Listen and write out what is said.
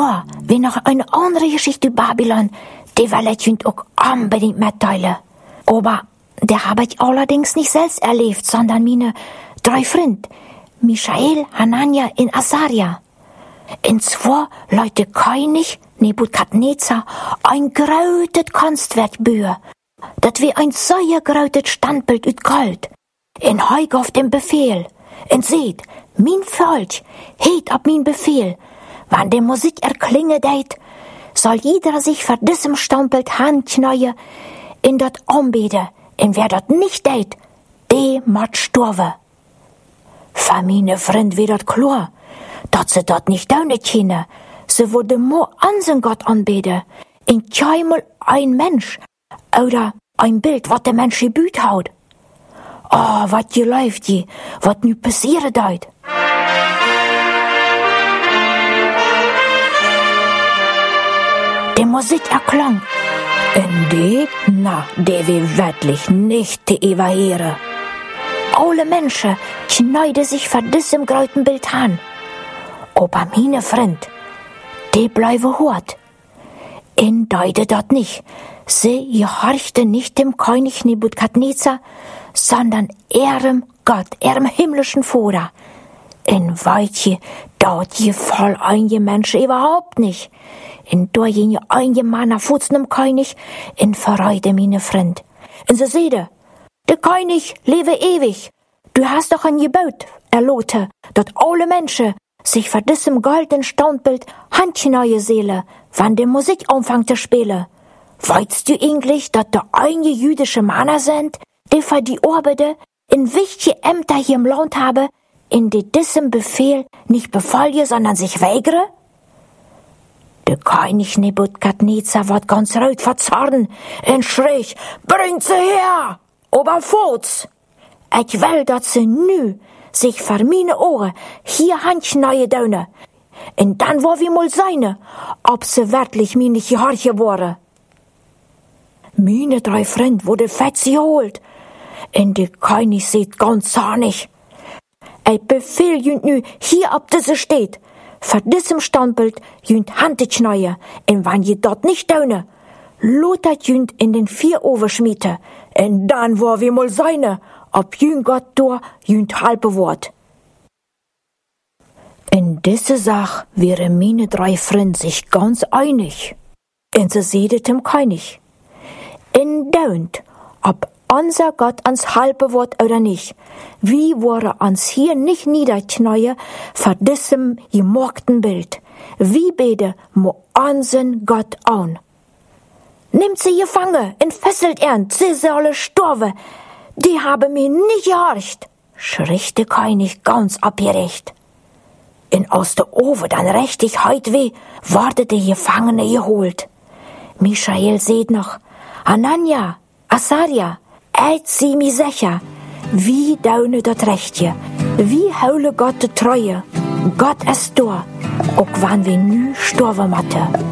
Da, wie noch eine andere Geschichte über Babylon, die will ich Ihnen auch unbedingt mitteilen. Aber der habe ich allerdings nicht selbst erlebt, sondern meine 3 Freunde, Michael, Hanania und Asaria. Und zwar Leute König Nebukadnezar ein grautet Kunstwerk bühe, dat wie ein sehr grautet Standbild ut Gold. In Heug auf dem Befehl. Und seht, mein Volk heet ab mein Befehl, wann die Musik erklinge deit, soll jeder sich vor diesem Standbild handkneue in dat anbete, und wer dat nicht deit, de mat storve. Für meine Freund wie dat klar, dat se dat nicht daune kenne, se wurde mo ansen Gott anbete, in keinmal ein Mensch oder ein Bild, wat der Mensch gebüht haut. Oh, wat je läuft je, wat nu passieren deit. Die Musik erklang. Und die will wirklich nicht die überhören. Alle Menschen kneide sich vor diesem grauten Bild an. Aber meine Freund, die bleiben hart. In deute dat nicht. Sie gehorchte nicht dem König Nebukadnezar, sondern ihrem Gott, ihrem himmlischen Vater. In weitje, dort gefall einige Menschen überhaupt nicht. In da gehen einige Männer futzen dem König, in verreide meine Freund. Und sie seide, der König lebe ewig. Du hast doch ein Gebot erlote, dat alle Menschen sich vor diesem goldenen Standbild handkneue seele, wann die Musik anfängt zu spielen. Weißt du eigentlich, dat da einige jüdische Männer sind, die für die Arbeiter in wichtige Ämter hier im Land haben, in die diesem Befehl nicht befolge, sondern sich weigere? Der König Nebukadnezar wird ganz rot vor Zorn und schrie, bringt sie her, oberfuß! Ich will, dat sie nu sich vor meine Ohren hier handkneue daune. Und dann wo wir mal seine, ob sie wirklich mir nicht gehorche wurde. Meine 3 Freunde wurde fett geholt. Und der König sieht ganz zornig. Ich befehl jünd nu hier ob diese steht. Vor diesem Standbild jünd Handkneue. Und wenn je dort nicht daune, lotet jünd in den 4 Oven schmiete. Und dann wo wir mal seine, ob jünd Gott da jünd halbe Wort. In diese Sache wären meine 3 Freunde sich ganz einig. Und sie sedet dem König. In daunt, ob unser Gott ans halbe Wort oder nicht, wie wurde uns hier nicht niederkneue vor diesem gemorgten Bild. Wie bete mo unseren Gott an. Nimmt sie gefangen und fesselt sie solle sterben. Die haben mir nicht gehorcht, schrie der König ganz abgerecht. Und aus der Ofen dann richtig heut weh, wurde der Gefangene geholt. Michael seht noch, Hanania, Asaria, sie mi sicher, wie daune dat Rechtje, wie heule Gott de Treue, Gott ist da, auch wann wir nu sterben matte.